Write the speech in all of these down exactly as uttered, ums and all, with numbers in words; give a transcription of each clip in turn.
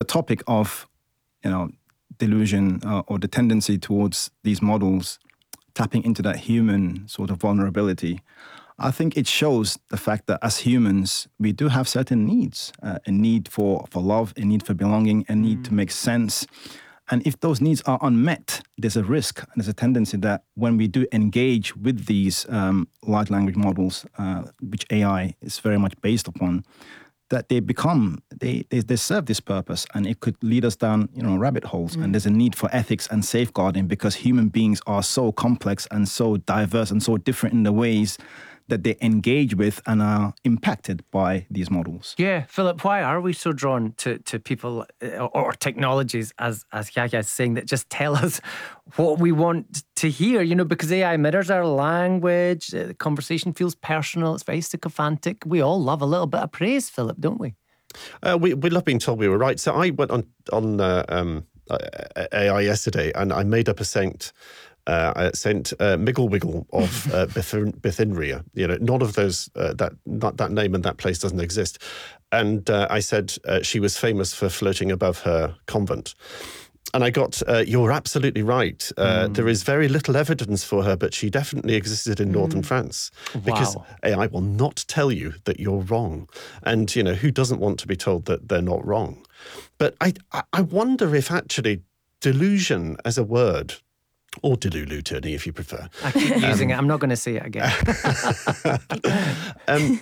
topic of, you know, delusion uh, or the tendency towards these models tapping into that human sort of vulnerability, I think it shows the fact that as humans, we do have certain needs, uh, a need for, for love, a need for belonging, a need mm. to make sense. And if those needs are unmet, there's a risk and there's a tendency that when we do engage with these um, large language models, uh, which A I is very much based upon, that they become, they, they they serve this purpose, and it could lead us down, you know, rabbit holes. Mm. And there's a need for ethics and safeguarding because human beings are so complex and so diverse and so different in the ways that they engage with and are impacted by these models. Yeah, Philip, why are we so drawn to, to people or, or technologies, as, as Yahya is saying, that just tell us what we want to hear? You know, because A I mirrors our language, the conversation feels personal, it's very sycophantic. We all love a little bit of praise, Philip, don't we? Uh, we, we love being told we were right. So I went on, on uh, um, A I yesterday and I made up a saint. Uh, I sent uh, Miggle Wiggle of uh, Bithynia. You know, none of those, uh, that not, that name and that place doesn't exist. And uh, I said uh, she was famous for floating above her convent. And I got, uh, you're absolutely right. Uh, mm. There is very little evidence for her, but she definitely existed in mm. northern France. Because wow. A I will not tell you that you're wrong. And, you know, who doesn't want to be told that they're not wrong? But I, I wonder if actually delusion as a word, or Delulu, Tony, if you prefer. I keep using um, it. I'm not going to say it again. um,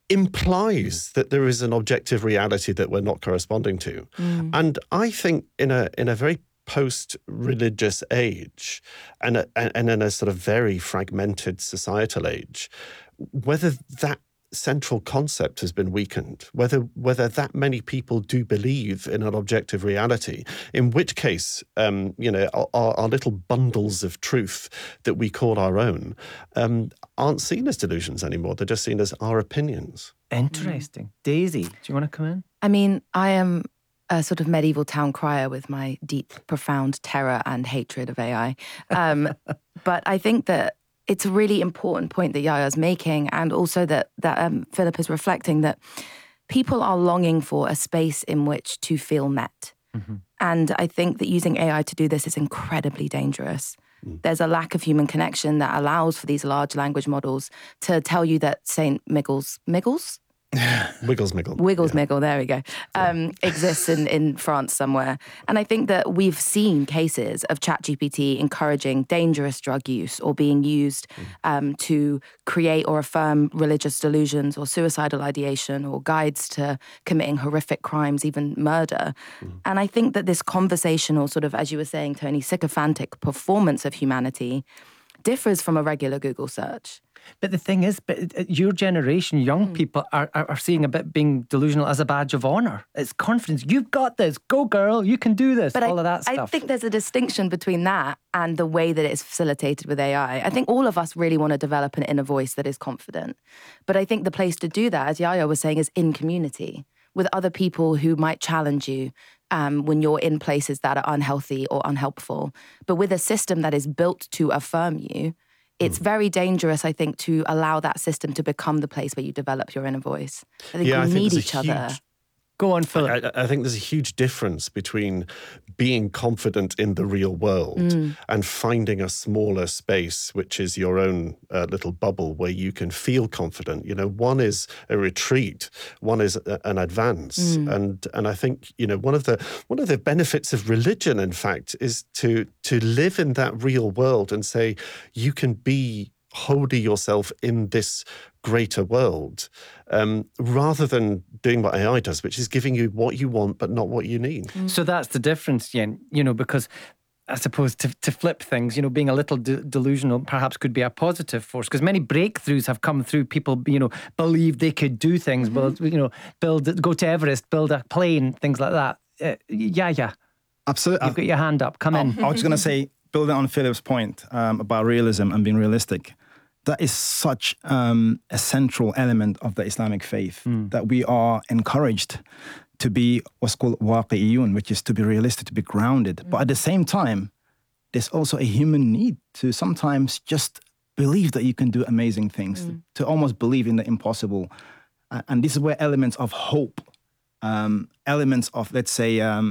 implies that there is an objective reality that we're not corresponding to. Mm. And I think in a in a very post-religious age and, a, and in a sort of very fragmented societal age, whether that central concept has been weakened, whether whether that many people do believe in an objective reality, in which case, um, you know, our, our little bundles of truth that we call our own um, aren't seen as delusions anymore. They're just seen as our opinions. Interesting. Mm. Daisy, do you want to come in? I mean, I am a sort of medieval town crier with my deep, profound terror and hatred of A I. Um, but I think that it's a really important point that Yahya's making, and also that that um, Philip is reflecting, that people are longing for a space in which to feel met. Mm-hmm. And I think that using A I to do this is incredibly dangerous. Mm. There's a lack of human connection that allows for these large language models to tell you that Saint Miggles, Miggles? Wiggles Miggle. Wiggles yeah. Miggle, there we go, um, yeah. exists in, in France somewhere. And I think that we've seen cases of ChatGPT encouraging dangerous drug use or being used mm. um, to create or affirm religious delusions or suicidal ideation or guides to committing horrific crimes, even murder. Mm. And I think that this conversational sort of, as you were saying, Tony, sycophantic performance of humanity differs from a regular Google search. But the thing is, but your generation, young mm. people, are, are, are seeing a bit being delusional as a badge of honour. It's confidence. You've got this. Go, girl. You can do this. But all I, of that stuff. I think there's a distinction between that and the way that it's facilitated with A I. I think all of us really want to develop an inner voice that is confident. But I think the place to do that, as Yahya was saying, is in community with other people who might challenge you um, when you're in places that are unhealthy or unhelpful. But with a system that is built to affirm you, it's very dangerous, I think, to allow that system to become the place where you develop your inner voice. I think yeah, we I think need each huge, other. Go on, Philip. I, I think there's a huge difference between being confident in the real world mm. and finding a smaller space, which is your own uh, little bubble where you can feel confident. You know, one is a retreat, one is a, an advance, mm. and and I think you know one of the one of the benefits of religion, in fact, is to to live in that real world and say you can be wholly yourself in this greater world, um, rather than doing what A I does, which is giving you what you want but not what you need. Mm. So that's the difference, Yen, you know, because I suppose to, to flip things, you know, being a little de- delusional perhaps could be a positive force, because many breakthroughs have come through people, you know, believe they could do things, mm-hmm. build, you know, build, go to Everest, build a plane, things like that. Uh, yeah, yeah. Absolutely. You've got your hand up. Come I, in. I was going to say, building on Philip's point um, about realism and being realistic, that is such um, a central element of the Islamic faith, mm. that we are encouraged to be what's called waqi'iyun, which is to be realistic, to be grounded. Mm. But at the same time, there's also a human need to sometimes just believe that you can do amazing things, mm. to, to almost believe in the impossible. Uh, and this is where elements of hope, um, elements of, let's say, um,